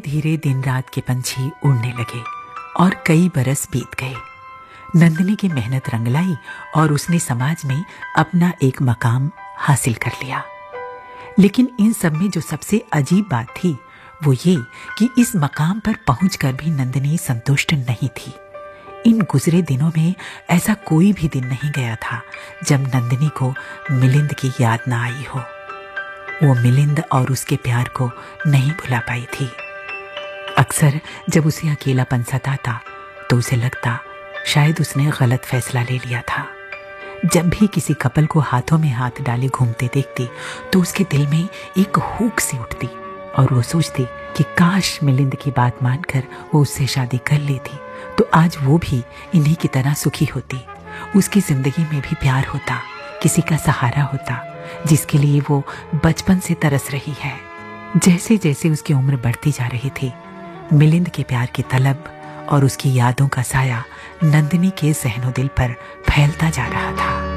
धीरे दिन रात के पंछी उड़ने लगे और कई बरस बीत गए। नंदिनी की मेहनत रंग लाई और उसने समाज में अपना एक मकाम हासिल कर लिया। लेकिन इन सब में जो सबसे अजीब बात थी वो ये कि इस मकाम पर पहुंचकर भी नंदिनी संतुष्ट नहीं थी। इन गुजरे दिनों में ऐसा कोई भी दिन नहीं गया था जब नंदिनी को मिलिंद की याद ना आई हो। वो मिलिंद और उसके प्यार को नहीं भुला पाई थी। अक्सर जब उसे अकेलापन सताता तो उसे लगता शायद उसने गलत फैसला ले लिया था। जब भी किसी कपल को हाथों में हाथ डाले घूमते देखती तो उसके दिल में एक हुक सी उठती और वो सोचती कि काश मिलिंद की बात मानकर वो उससे शादी कर लेती तो आज वो भी इन्हीं की तरह सुखी होती। उसकी जिंदगी में भी प्यार होता, किसी का सहारा होता जिसके लिए वो बचपन से तरस रही है। जैसे जैसे उसकी उम्र बढ़ती जा रही थी, मिलिंद के प्यार की तलब और उसकी यादों का साया नंदिनी के ज़हन-ओ-दिल पर फैलता जा रहा था।